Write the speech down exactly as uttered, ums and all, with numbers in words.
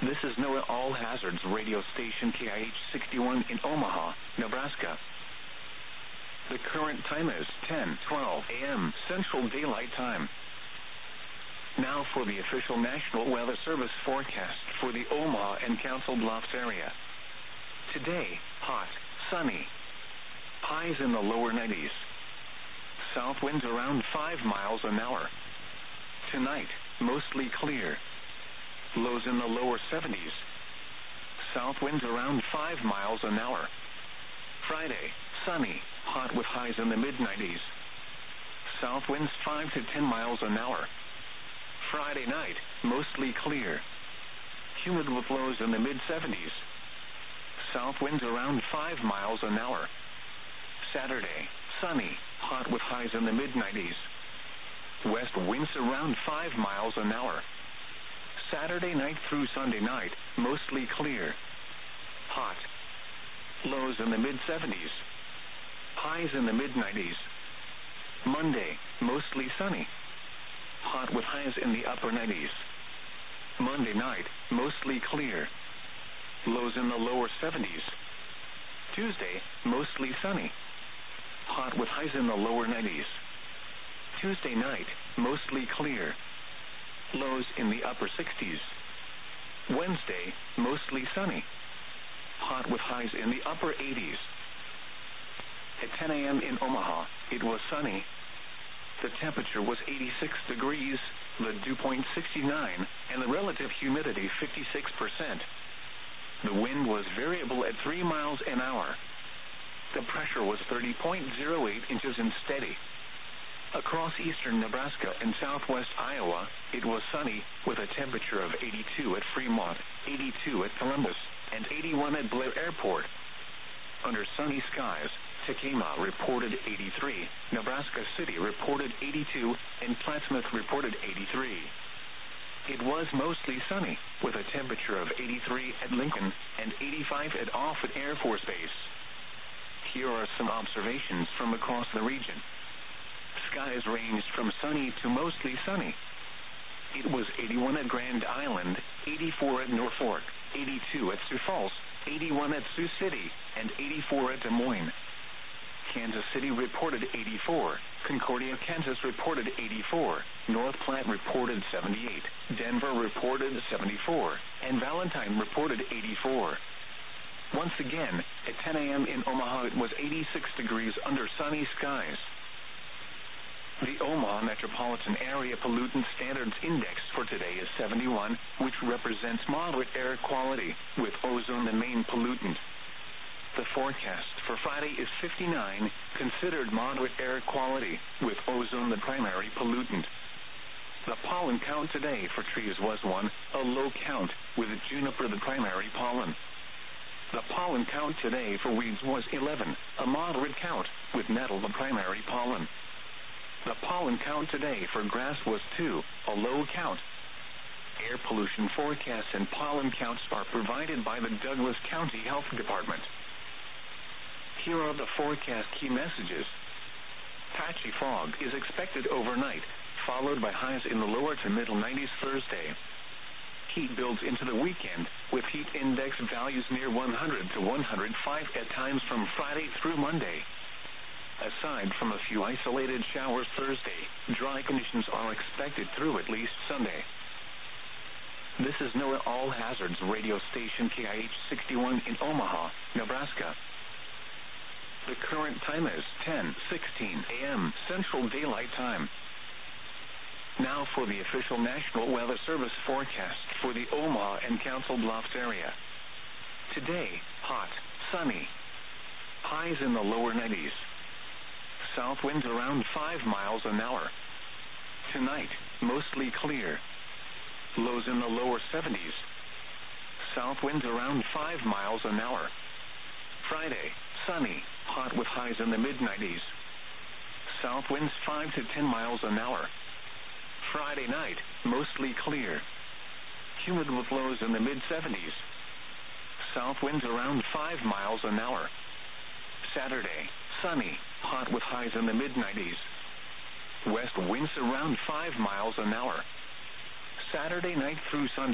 This is NOAA All Hazards radio station K I H sixty-one in Omaha, Nebraska. The current time is ten twelve a m Central Daylight Time. Now for the official National Weather Service forecast for the Omaha and Council Bluffs area. Today, hot, sunny. Highs in the lower nineties. South winds around five miles an hour. Tonight, mostly clear. Lows in the lower seventies. South winds around five miles an hour. Friday, sunny, hot with highs in the mid nineties. South winds five to ten miles an hour. Friday night, mostly clear. Humid with lows in the mid seventies. South winds around five miles an hour. Saturday, sunny, hot with highs in the mid nineties. West winds around five miles an hour. Saturday night through Sunday night, mostly clear. Hot. Lows in the mid seventies. Highs in the mid nineties. Monday, mostly sunny. Hot with highs in the upper nineties. Monday night, mostly clear. Lows in the lower seventies. Tuesday, mostly sunny. Hot with highs in the lower nineties. Tuesday night, mostly clear. Lows in the upper sixties. Wednesday, mostly sunny. Hot with highs in the upper eighties. At ten a m in Omaha, it was sunny. The temperature was eighty-six degrees, the dew point sixty-nine, and the relative humidity fifty-six percent. The wind was variable at three miles an hour. The pressure was thirty point zero eight inches and steady. Across eastern Nebraska and southwest Iowa, it was sunny, with a temperature of eighty-two at Fremont, eighty-two at Columbus, and eighty-one at Blair Airport. Under sunny skies, Tekamah reported eighty-three, Nebraska City reported eighty-two, and Plattsmouth reported eighty-three. It was mostly sunny, with a temperature of eighty-three at Lincoln and eighty-five at Offutt Air Force Base. Here are some observations from across the region. Skies ranged from sunny to mostly sunny. It was eighty-one at Grand Island, eighty-four at Norfolk, eighty-two at Sioux Falls, eighty-one at Sioux City, and eighty-four at Des Moines. Kansas City reported eighty-four, Concordia, Kansas reported eighty-four, North Platte reported seventy-eight, Denver reported seventy-four, and Valentine reported eighty-four. Once again, at ten a m in Omaha it was eighty-six degrees under sunny skies. The Omaha Metropolitan Area Pollutant Standards Index for today is seventy-one, which represents moderate air quality, with ozone the main pollutant. The forecast for Friday is fifty-nine, considered moderate air quality, with ozone the primary pollutant. The pollen count today for trees was one, a low count, with juniper the primary pollen. The pollen count today for weeds was eleven, a moderate count, with nettle the primary pollen. The pollen count today for grass was two, a low count. Air pollution forecasts and pollen counts are provided by the Douglas County Health Department. Here are the forecast key messages. Patchy fog is expected overnight, followed by highs in the lower to middle nineties Thursday. Heat builds into the weekend, with heat index values near one hundred to one hundred five at times from Friday through Monday. Aside from a few isolated showers Thursday, dry conditions are expected through at least Sunday. This is NOAA All Hazards radio station K I H sixty-one in Omaha, Nebraska. The current time is ten sixteen a m Central Daylight Time. Now for the official National Weather Service forecast for the Omaha and Council Bluffs area. Today, hot, sunny. Highs in the lower nineties. South winds around five miles an hour. Tonight, mostly clear. Lows in the lower seventies. South winds around five miles an hour. Friday, sunny, hot with highs in the mid nineties. South winds five to ten miles an hour. Friday night, mostly clear. Humid with lows in the mid seventies. South winds around five miles an hour. Saturday, sunny, hot with highs in the mid nineties. West winds around five miles an hour. Saturday night through Sunday